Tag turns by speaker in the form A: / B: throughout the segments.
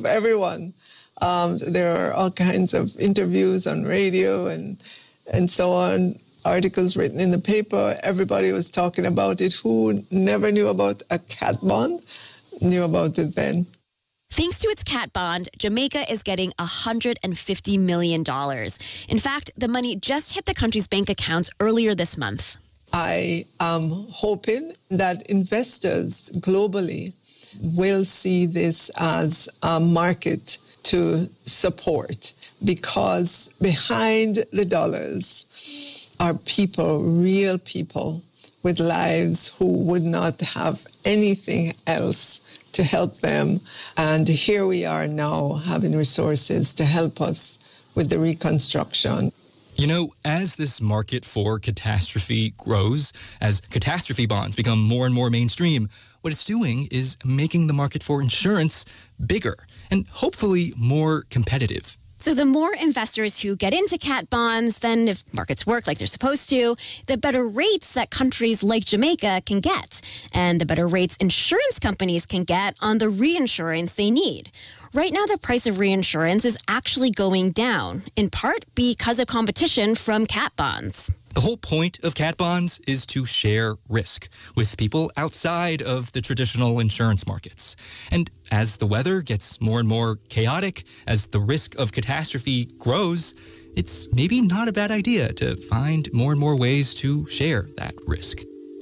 A: of everyone. There are all kinds of interviews on radio and so on, articles written in the paper. Everybody was talking about it. Who never knew about a cat bond knew about it then.
B: Thanks to its cat bond, Jamaica is getting $150 million. In fact, the money just hit the country's bank accounts earlier this month.
A: I am hoping that investors globally will see this as a market to support, because behind the dollars are people, real people with lives who would not have anything else to help them. And here we are now having resources to help us with the reconstruction.
C: You know, as this market for catastrophe grows, as catastrophe bonds become more and more mainstream, what it's doing is making the market for insurance bigger and hopefully more competitive.
B: So the more investors who get into cat bonds, then if markets work like they're supposed to, the better rates that countries like Jamaica can get, and the better rates insurance companies can get on the reinsurance they need. Right now, the price of reinsurance is actually going down, in part because of competition from cat bonds.
C: The whole point of cat bonds is to share risk with people outside of the traditional insurance markets. And as the weather gets more and more chaotic, as the risk of catastrophe grows, it's maybe not a bad idea to find more and more ways to share that risk.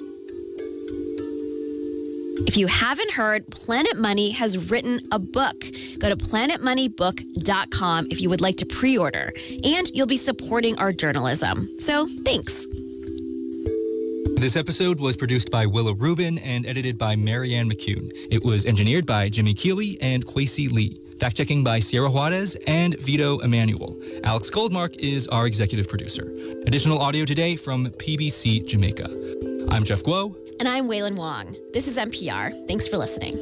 B: If you haven't heard, Planet Money has written a book. Go to planetmoneybook.com if you would like to pre-order, and you'll be supporting our journalism. So, thanks.
C: This episode was produced by Willa Rubin and edited by Marianne McCune. It was engineered by Jimmy Keeley and Kwesi Lee. Fact-checking by Sierra Juarez and Vito Emanuel. Alex Goldmark is our executive producer. Additional audio today from PBC Jamaica. I'm Jeff Guo.
B: And I'm Waylon Wong. This is NPR. Thanks for listening.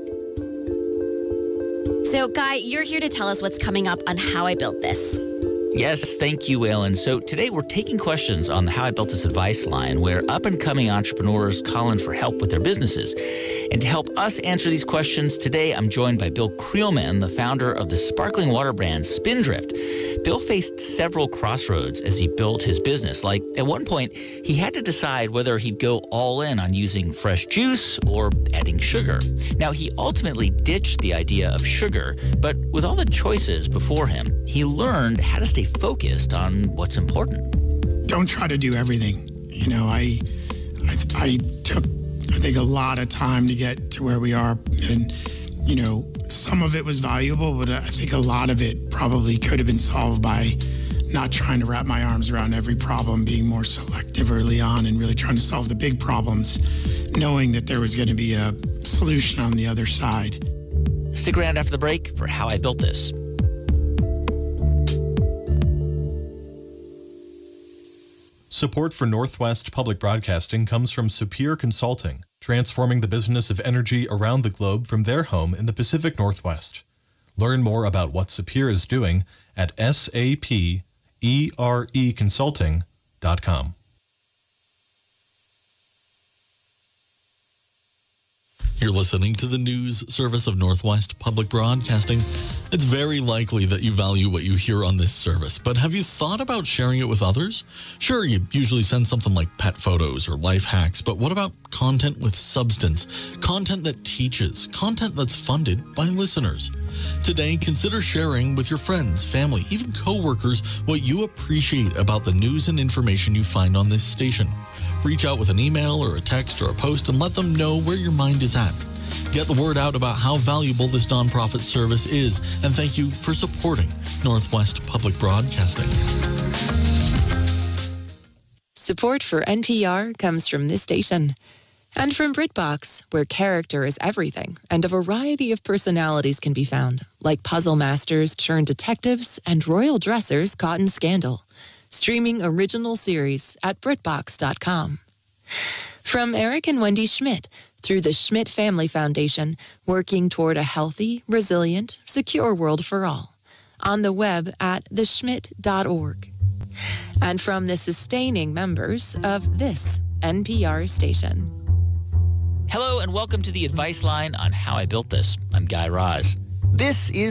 B: So, Guy, you're here to tell us what's coming up on How I Built This.
D: Yes, thank you, Waylon. So today we're taking questions on the How I Built This advice line, where up-and-coming entrepreneurs call in for help with their businesses. And to help us answer these questions, today I'm joined by Bill Creelman, the founder of the sparkling water brand Spindrift. Bill faced several crossroads as he built his business. Like, at one point, he had to decide whether he'd go all in on using fresh juice or adding sugar. Now, he ultimately ditched the idea of sugar, but with all the choices before him, he learned how to stay focused on what's important.
E: Don't try to do everything. You know, I took, I think, a lot of time to get to where we are. And, you know, some of it was valuable, but I think a lot of it probably could have been solved by not trying to wrap my arms around every problem, being more selective early on and really trying to solve the big problems, knowing that there was going to be a solution on the other side.
D: Stick around after the break for How I Built This.
F: Support for Northwest Public Broadcasting comes from Superior Consulting, transforming the business of energy around the globe from their home in the Pacific Northwest. Learn more about what Superior is doing at sapereconsulting.com.
G: You're listening to the news service of Northwest Public Broadcasting. It's very likely that you value what you hear on this service, but have you thought about sharing it with others? Sure, you usually send something like pet photos or life hacks, but what about content with substance? Content that teaches, content that's funded by listeners. Today, consider sharing with your friends, family, even coworkers what you appreciate about the news and information you find on this station. Reach out with an email or a text or a post and let them know where your mind is at. Get the word out about how valuable this nonprofit service is, and thank you for supporting Northwest Public Broadcasting.
H: Support for NPR comes from this station and from BritBox, where character is everything and a variety of personalities can be found, like puzzle masters turned detectives and royal dressers caught in scandal. Streaming original series at BritBox.com. From Eric and Wendy Schmidt, through the Schmidt Family Foundation, working toward a healthy, resilient, secure world for all. On the web at theschmidt.org. And from the sustaining members of this NPR station.
D: Hello and welcome to the advice line on How I Built This. I'm Guy Raz. This is